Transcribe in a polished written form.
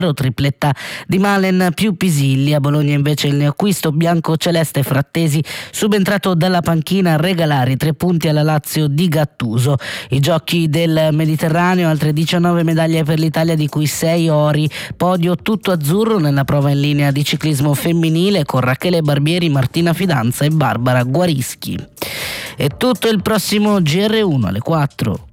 tripletta di Malen più Pisilli. A Bologna invece il neoacquisto bianco-celeste Frattesi, subentrato dalla panchina, a regalare i 3 punti alla Lazio di Gattuso. I giochi del Mediterraneo, altre 19 medaglie per l'Italia, di cui 6 ori, podio tutto azzurro nella prova in linea di ciclismo femminile con Rachele Barbieri, Martina Fidanza e Barbara Guarischi. È tutto, il prossimo GR1 alle 4.